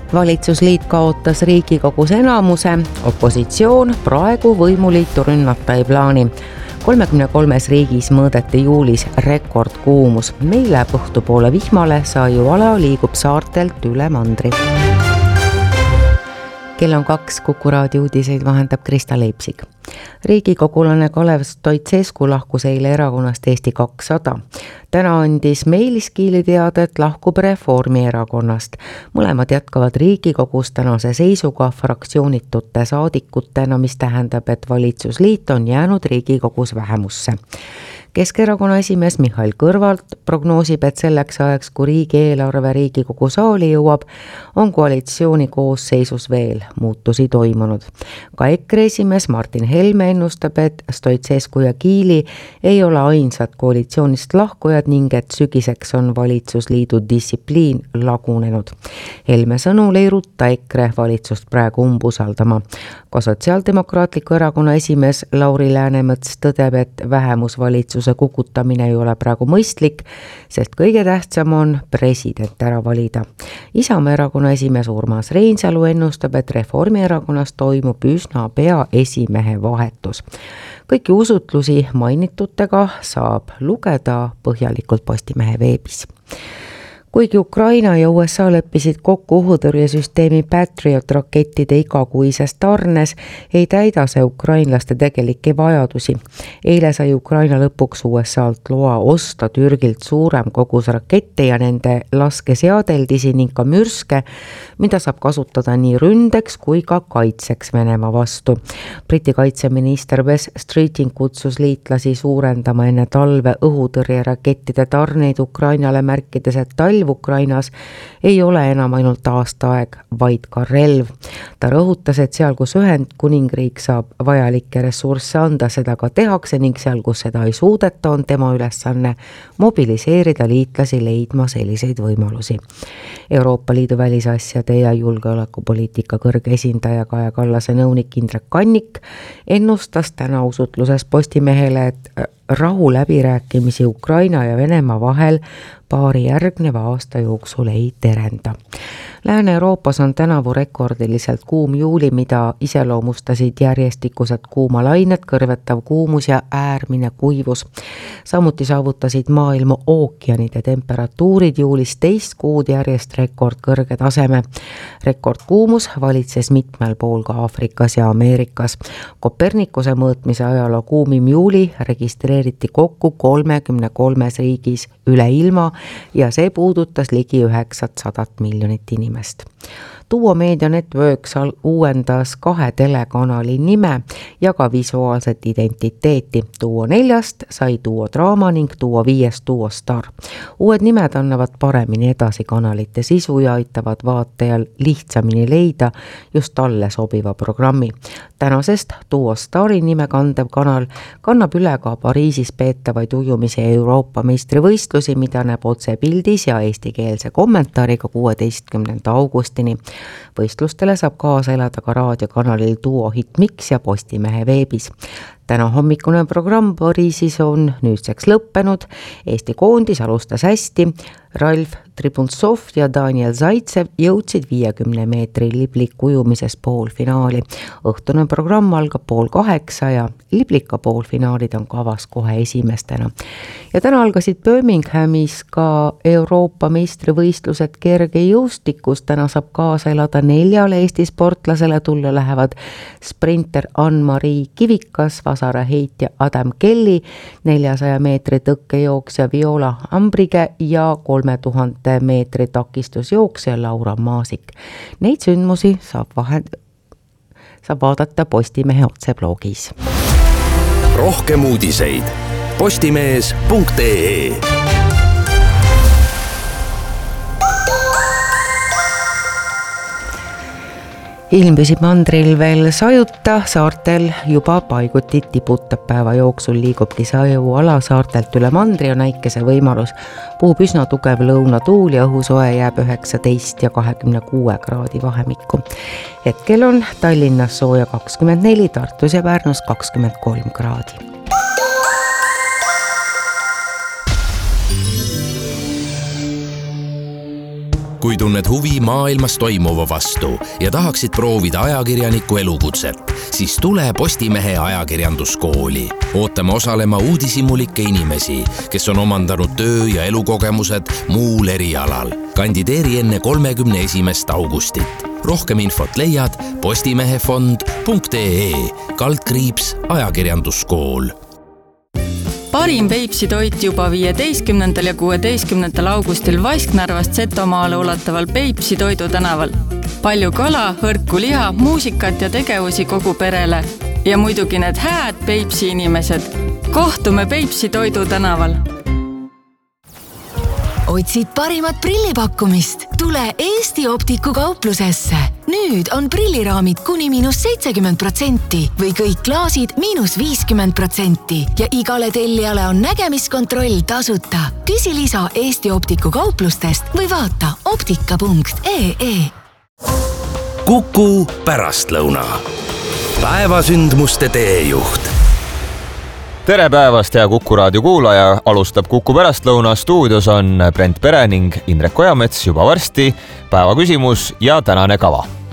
Valitsusliit kaotas Riigikogus enamuse, opositsioon praegu võimuliitu rünnata ei plaani. 33 riigis mõõdeti juulis rekordkuumus. Meil läheb õhtupoole vihmale, Saiuala liigub saartelt üle mandri. Kell on 2, Kuku raadio uudiseid vahendab Krista Leipsik. Riigikogulane Kalev Stoicescu lahkus eile erakonnast Eesti 200. Täna andis Meelis Kiili teada, et lahkub Reformierakonnast. Mõlemad jätkavad Riigikogus tänase seisuga fraktsioonitute saadikutena, mis tähendab, et valitsusliit on jäänud Riigikogus vähemusse. Keskerakonna esimees Mihhail Kõlvart prognoosib, et selleks ajaks, kui riigieelarve Riigikogu saali jõuab, on koalitsiooni koosseisus veel muutusi toimunud. Ka EKRE esimees Martin Helme ennustab, et Stoicescu ja Kiili ei ole ainsad koalitsioonist lahkujad ning et sügiseks on valitsusliidu distsipliin lagunenud. Helme sõnul ei rutta EKRE valitsust praegu umbusaldama. Ka Sotsiaaldemokraatliku erakonna esimees Lauri Läänemets tõdeb, et vähemusvalitsuse kukutamine ei ole praegu mõistlik, sest kõige tähtsam on president ära valida. Isamaa erakonna esimees Urmas Reinsalu ennustab, et Reformierakonnas toimub üsna pea esimehe vahetus. Kõiki usutlusi mainitutega saab lugeda põhjalikult Postimehe veebis. Kuigi Ukraina ja USA leppisid kokku õhutõrjesüsteemi Patriot rakettide igakuises tarnes, ei täida see ukrainlaste tegelikke vajadusi. Eile sai Ukraina lõpuks USA-lt loa osta Türgilt suurem kogus rakette ja nende laskeseadeldisi ning ka mürske, mida saab kasutada nii ründeks kui ka kaitseks Venemaa vastu. Briti kaitseminister Wes Streeting kutsus liitlasi suurendama enne talve õhutõrjerakettide tarneid Ukrainale, märkides, et talv Ukrainas ei ole enam ainult aastaaeg, vaid ka relv. Ta rõhutas, et seal, kus Ühendkuningriik saab vajalikke ressursse anda, seda ka tehakse ning seal, kus seda ei suudeta, on tema ülesanne mobiliseerida liitlasi leidma selliseid võimalusi. Euroopa Liidu välisasjade ja julgeolekupoliitika kõrge esindaja Kaja Kallase nõunik Indrek Kannik ennustas täna usutluses Postimehele, et rahu läbirääkimisi Ukraina ja Venemaa vahel paari järgneva aasta jooksul ei terenda. Lääne-Euroopas on tänavu rekordiliselt kuum juuli, mida iseloomustasid järjestikused kuumalained, kõrvetav kuumus ja äärmine kuivus. Samuti saavutasid maailma ookeanide temperatuurid juulis teist kuud järjest rekordkõrge taseme. Rekordkuumus valitses mitmel pool ka Aafrikas ja Ameerikas. Kopernikuse mõõtmise ajaloo kuumim juuli registreeriti kokku 33 riigis üle ilma ja see puudutas ligi 900 miljonit inimest. Duo Media Networks uuendas 2 telekanali nime ja ka visuaalset identiteeti. Duo 4 sai Duo Draama ning Duo 5 Duo Star. Uued nimed annavad paremini edasi kanalite sisu ja aitavad vaatajal lihtsamini leida just talle sobiva programmi. Tänasest Duo Stari nime kandev kanal kannab üle ka Pariisis peetavaid ujumise Euroopa meistrivõistlusi, mida näeb otsepildis ja eestikeelse kommentaariga 16. augustini. Võistlustele saab kaasa elada ka raadiokanalil Duo Hitmix ja Postimehe veebis. Täna hommikune programm Pariisis on nüüdseks lõppenud. Eesti koondis alustas hästi. Ralf Tribuntsov ja Daniel Zaitsev jõudsid 50 meetri libliku ujumises poolfinaali. Õhtune programm algab 7:30 ja liblika poolfinaalid on kavas kohe esimestena. Ja täna algasid Birminghamis ka Euroopa meistrivõistlused kergejõustikus. Täna saab kaasa elada 4 Eesti sportlasele, tulla lähevad sprinter Ann-Marii Kivikas, vasaraheitja Adam Kelly, 400 meetri tõkkejooksja Viola Ambrige ja 3000 meetri takistusjooksja Laura Maasik. Neid sündmusi saab vaadata Postimehe otseblogis. Rohkem uudiseid postimees.ee. Ilm püsib mandril veel sajuta, saartel juba paiguti tiputab päeva jooksul, liigubki Saiuala saartelt üle mandri ja näikese võimalus. Puhub üsna tugev lõunatuul ja õhusoe jääb 19 ja 26 kraadi vahemikku. Hetkel on Tallinnas sooja 24, Tartus ja Pärnus 23 kraadi. Kui tunned huvi maailmas toimuva vastu ja tahaksid proovida ajakirjaniku elukutset, siis tule Postimehe ajakirjanduskooli. Ootame osalema uudishimulikke inimesi, kes on omandanud töö- ja elukogemused muul erialal. Kandideeri enne 31. augustit. Rohkem infot leiad postimehefond.ee/ajakirjanduskool. Parim Peipsi toit juba 15. ja 16. augustil Vasknarvast Setomaale ulataval Peipsi Toidu tänaval. Palju kala, hõrku liha, muusikat ja tegevusi kogu perele. Ja muidugi need hääd Peipsi inimesed. Kohtume Peipsi Toidu tänaval. Otsid parimat prillipakkumist? Tule Eesti Optiku kauplusesse. Nüüd on prilliraamid kuni -70% või kõik klaasid -50% ja igale tellijale on nägemiskontroll tasuta. Küsi lisa Eesti Optiku kauplustest või vaata optika.ee. Kuku pärastlõuna. Päevasündmuste teejuht. Tere päevast, hea Kuku raadio kuulaja, alustab Kuku pärastlõuna. Stuudios on Brent Pere ning Indrek Ojamets juba varsti. Päeva küsimus ja tänane kava.